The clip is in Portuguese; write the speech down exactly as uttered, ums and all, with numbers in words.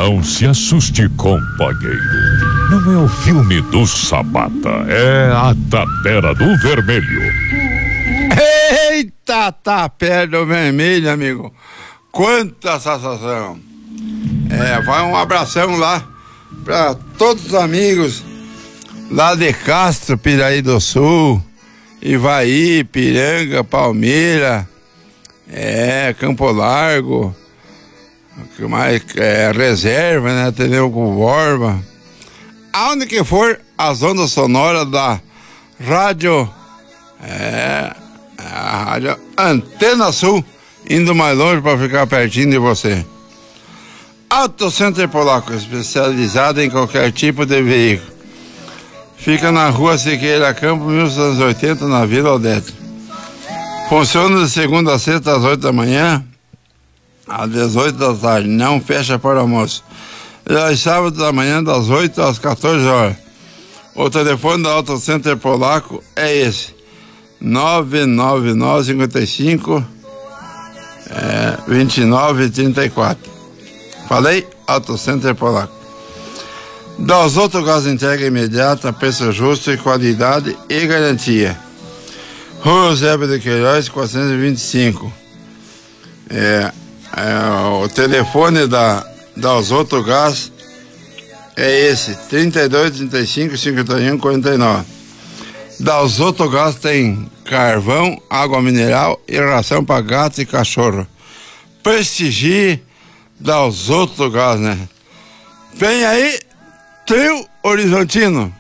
Não se assuste, companheiro. Não é o filme do Sabata, é a Tapera do Vermelho. Eita, Tapera do Vermelho, amigo. Quanta sensação. É, vai um abração lá para todos os amigos lá de Castro, Piraí do Sul, Ivaí, Piranga, Palmeira, é, Campo Largo, que mais, é, Reserva, né, Teneu com Borba. Aonde que for, as ondas sonoras da rádio, é, a rádio Antena Sul, indo mais longe para ficar pertinho de você. Auto Center Polaco, especializado em qualquer tipo de veículo. Fica na rua Siqueira Campo, mil novecentos e oitenta, na Vila Odete. Funciona de segunda a sexta, às oito da manhã, às dezoito da tarde. Não fecha para almoço. E aos sábados da manhã, das oito às quatorze horas. O telefone da Auto Center Polaco é esse: nove nove nove, cinco cinco, é, dois nove três quatro. Falei? Auto Center Polaco. Das outras gás entrega imediata, preço justo e qualidade e garantia. Rua Eusébio de Queiroz, quatrocentos e vinte e cinco. É, é, o telefone da das outras gás é esse: trinta e dois, trinta e cinco, cinquenta e um, quarenta e nove. Das outras gás tem carvão, água mineral e ração para gato e cachorro. Prestigie das outras gás, né? Vem aí, Trio Horizontino.